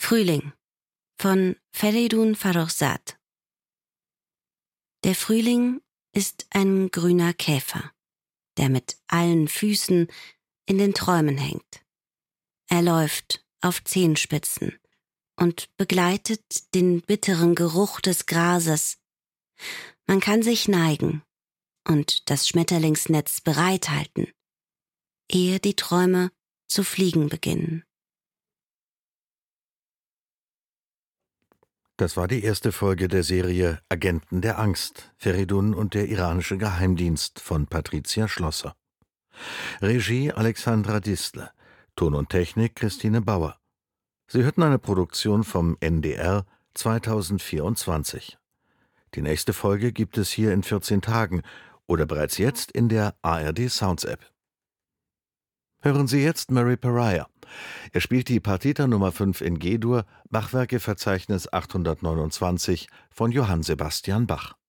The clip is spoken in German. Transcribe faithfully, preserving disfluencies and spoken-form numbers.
Frühling von Feridun Farrokhzad. Der Frühling ist ein grüner Käfer, der mit allen Füßen in den Träumen hängt. Er läuft auf Zehenspitzen und begleitet den bitteren Geruch des Grases. Man kann sich neigen und das Schmetterlingsnetz bereithalten, ehe die Träume zu fliegen beginnen. Das war die erste Folge der Serie Agenten der Angst, Feridun und der iranische Geheimdienst von Patricia Schlosser. Regie Alexandra Distel, Ton und Technik Christine Bauer. Sie hörten eine Produktion vom N D R zweitausendvierundzwanzig. Die nächste Folge gibt es hier in vierzehn Tagen oder bereits jetzt in der A R D Sounds App. Hören Sie jetzt Murray Pariah. Er spielt die Partita Nummer fünf in G-Dur, Bachwerkeverzeichnis achthundertneunundzwanzig von Johann Sebastian Bach.